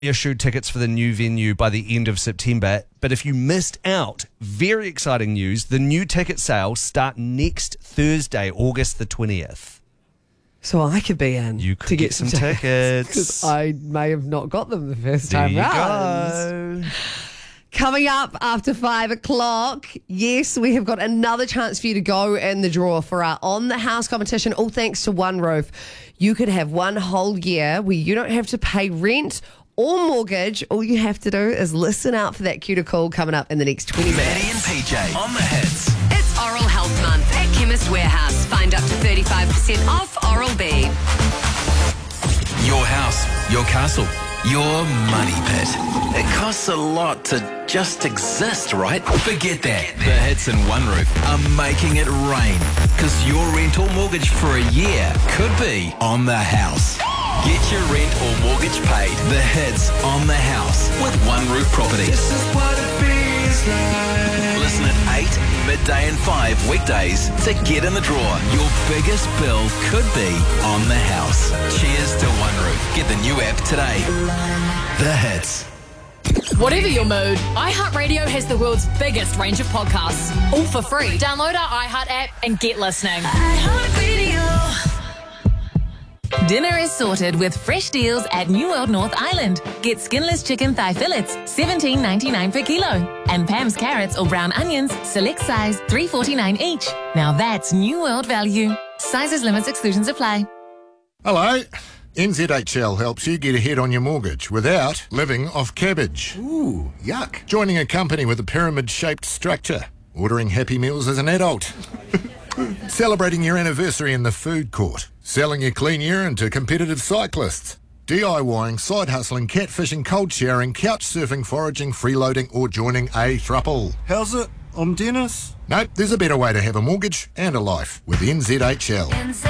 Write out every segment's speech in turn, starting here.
issued tickets for the new venue by the end of September. But if you missed out, very exciting news, the new ticket sales start next Thursday, August the 20th. So I could be in You could to get some tickets. Because I may have not got them the first time round. Go. Coming up after 5 o'clock, yes, we have got another chance for you to go in the draw for our On the House competition, all thanks to One Roof. You could have one whole year where you don't have to pay rent or mortgage. All you have to do is listen out for that cue to call coming up in the next 20 minutes. Maddie and PJ on the hits. It's Oral Health Month at Chemist Warehouse. Find up to 35% off Oral-B. Your house, your castle, your money pit. It costs a lot to just exist, right? Forget that. The Hits and One Roof are making it rain. Because your rent or mortgage for a year could be on the house. Get your rent or mortgage paid. The Hits on the house with One Roof Property. This is what it feels like. Listen at 8, midday and 5 weekdays to get in the draw. Your biggest bill could be on the house. Cheers to One Roof. Get the new app today. The Hits. Whatever your mood, iHeartRadio has the world's biggest range of podcasts, all for free. Download our iHeart app and get listening. Dinner is sorted with fresh deals at New World North Island. Get skinless chicken thigh fillets, $17.99 per kilo. And Pam's carrots or brown onions, select size, $3.49 each. Now that's New World value. Sizes, limits, exclusions apply. Hello. NZHL helps you get ahead on your mortgage without living off cabbage. Ooh, yuck. Joining a company with a pyramid-shaped structure. Ordering Happy Meals as an adult. Celebrating your anniversary in the food court. Selling your clean urine to competitive cyclists. DIYing, side hustling, catfishing, cold showering, couch surfing, foraging, freeloading, or joining a thruple. How's it? I'm Dennis. Nope, there's a better way to have a mortgage and a life with NZHL.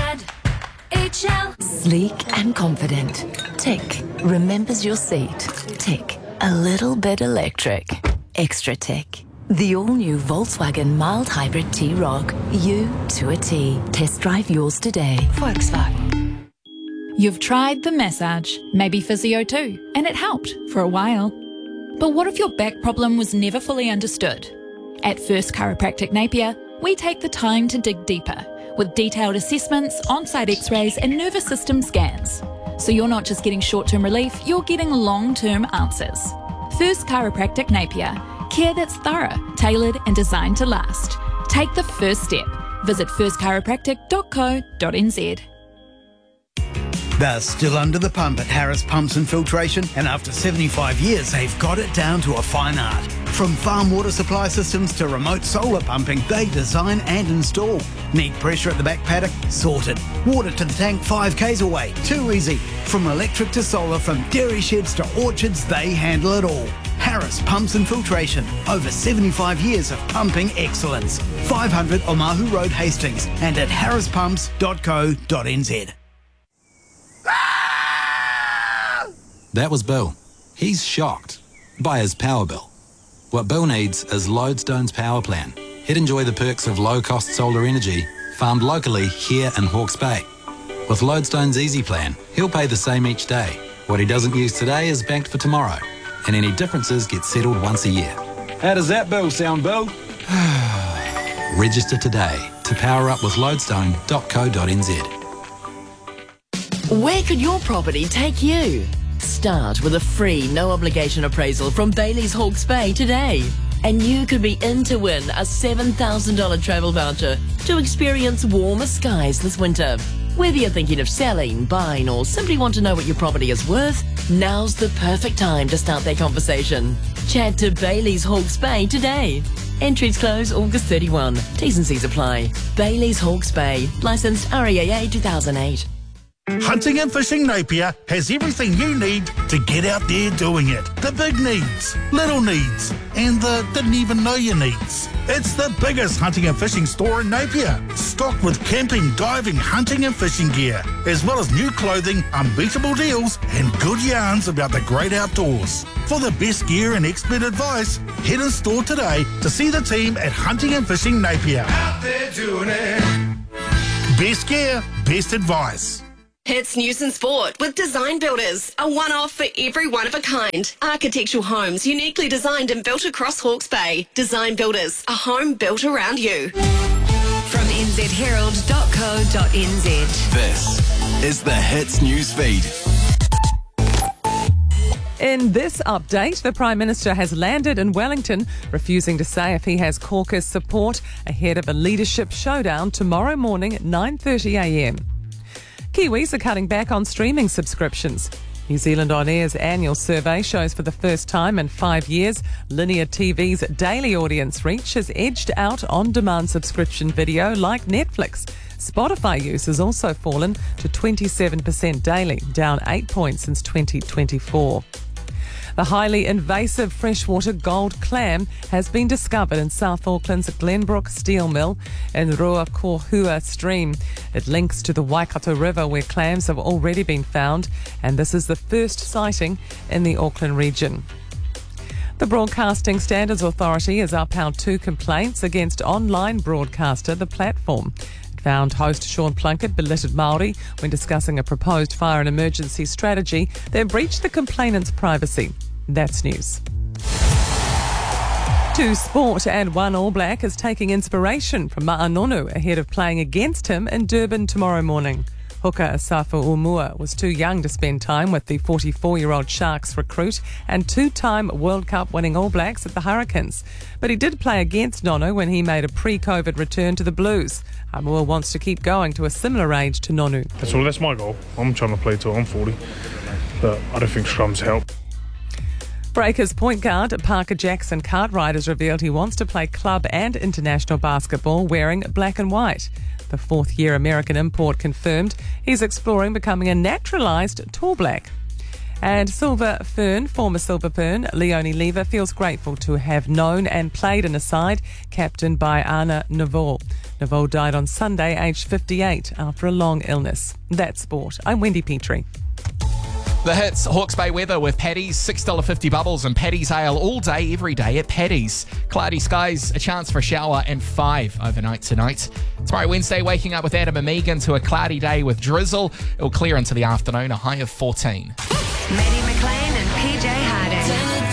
NZHL. Sleek and confident. Tick. Remembers your seat. Tick. A little bit electric. Extra tick. The all-new Volkswagen mild hybrid T-Roc. You to a T. Test drive yours today. Volkswagen. You've tried the massage, maybe physio too, and it helped for a while. But what if your back problem was never fully understood? At First Chiropractic Napier, we take the time to dig deeper with detailed assessments, on-site x-rays and nervous system scans. So you're not just getting short-term relief, you're getting long-term answers. First Chiropractic Napier. Care that's thorough, tailored and designed to last. Take the first step. Visit firstchiropractic.co.nz. They're still under the pump at Harris Pumps and Filtration, and after 75 years, they've got it down to a fine art. From farm water supply systems to remote solar pumping, they design and install. Need pressure at the back paddock? Sorted. Water to the tank 5 k's away? Too easy. From electric to solar, from dairy sheds to orchards, they handle it all. Harris Pumps and Filtration. Over 75 years of pumping excellence. 500 Omahu Road, Hastings, and at harrispumps.co.nz. That was Bill. He's shocked by his power bill. What Bill needs is Lodestone's power plan. He'd enjoy the perks of low-cost solar energy farmed locally here in Hawke's Bay. With Lodestone's Easy Plan, he'll pay the same each day. What he doesn't use today is banked for tomorrow, and any differences get settled once a year. How does that bill sound, Bill? Register today to power up with lodestone.co.nz. Where could your property take you? Start with a free, no-obligation appraisal from Bailey's Hawke's Bay today. And you could be in to win a $7,000 travel voucher to experience warmer skies this winter. Whether you're thinking of selling, buying, or simply want to know what your property is worth, now's the perfect time to start that conversation. Chat to Bailey's Hawke's Bay today. Entries close August 31. T's and C's apply. Bailey's Hawke's Bay. Licensed REAA 2008. Hunting and Fishing Napier has everything you need to get out there doing it. The big needs, little needs, and the didn't even know you needs. It's the biggest hunting and fishing store in Napier, stocked with camping, diving, hunting and fishing gear, as well as new clothing, unbeatable deals, and good yarns about the great outdoors. For the best gear and expert advice, head in store today to see the team at Hunting and Fishing Napier. Out there doing it. Best gear, best advice. Hits news and sport with Design Builders, a one-off for every one-of-a-kind. Architectural homes uniquely designed and built across Hawke's Bay. Design Builders, a home built around you. From nzherald.co.nz. This is the Hits News Feed. In this update, the Prime Minister has landed in Wellington, refusing to say if he has caucus support ahead of a leadership showdown tomorrow morning at 9:30am. Kiwis are cutting back on streaming subscriptions. New Zealand On Air's annual survey shows for the first time in 5 years, linear TV's daily audience reach has edged out on-demand subscription video like Netflix. Spotify use has also fallen to 27% daily, down 8 points since 2024. The highly invasive freshwater gold clam has been discovered in South Auckland's Glenbrook Steel Mill in Ruakohua Stream. It links to the Waikato River where clams have already been found, and this is the first sighting in the Auckland region. The Broadcasting Standards Authority has upheld 2 complaints against online broadcaster The Platform. It found host Sean Plunkett belittled Māori when discussing a proposed fire and emergency strategy that breached the complainant's privacy. That's news. To sport, and one All Black is taking inspiration from Ma'anonu ahead of playing against him in Durban tomorrow morning. Hooker Asafu Umua was too young to spend time with the 44-year-old Sharks recruit and 2-time World Cup winning All Blacks at the Hurricanes. But he did play against Nonu when he made a pre-COVID return to the Blues. Umua wants to keep going to a similar age to Nonu. That's my goal. I'm trying to play till I'm 40, but I don't think scrums help. Breakers point guard Parker Jackson Cartwright has revealed he wants to play club and international basketball wearing black and white. The 4th-year American import confirmed he's exploring becoming a naturalised tall black. And former Silver Fern, Leonie Lever, feels grateful to have known and played in a side captained by Anna Neville. Neville died on Sunday, aged 58, after a long illness. That's sport. I'm Wendy Petrie. The Hits, Hawke's Bay weather with Paddy's, $6.50 bubbles and Paddy's Ale all day, every day at Paddy's. Cloudy skies, a chance for a shower and 5 overnight tonight. Tomorrow Wednesday, waking up with Adam and Megan to a cloudy day with drizzle. It will clear into the afternoon, a high of 14. Maddie McLean and PJ Harding.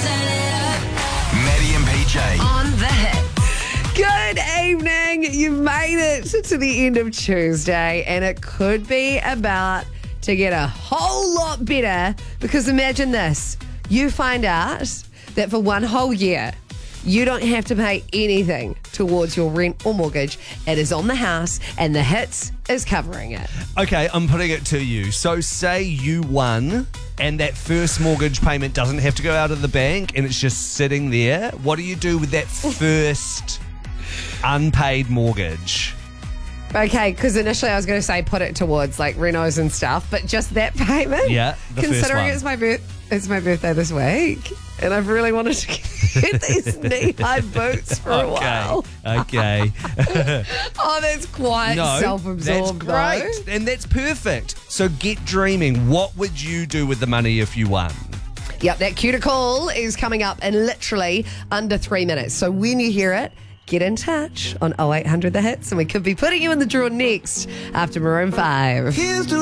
Maddie and PJ. On the Hits. Good evening. You've made it to the end of Tuesday, and it could be about to get a whole lot better, because imagine this. You find out that for one whole year, you don't have to pay anything towards your rent or mortgage. It is on the house, and the Hits is covering it. Okay, I'm putting it to you. So say you won and that first mortgage payment doesn't have to go out of the bank and it's just sitting there. What do you do with that first unpaid mortgage? Okay, because initially I was going to say put it towards like renos and stuff, but just that payment? Yeah, the first considering one. it's my birthday this week, and I've really wanted to get these knee-high boots for a while. Okay. Oh, that's quite self-absorbed, that's great. though. And that's perfect. So get dreaming. What would you do with the money if you won? Yep, that cue to call is coming up in literally under 3 minutes. So when you hear it, get in touch on 0800 The Hits, and we could be putting you in the draw next after Maroon 5.